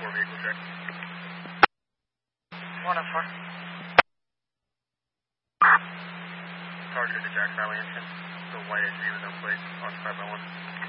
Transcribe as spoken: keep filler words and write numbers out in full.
four vehicle check. one oh four. Target to Jack Valley engine. The white H V with no plate, occupied by one.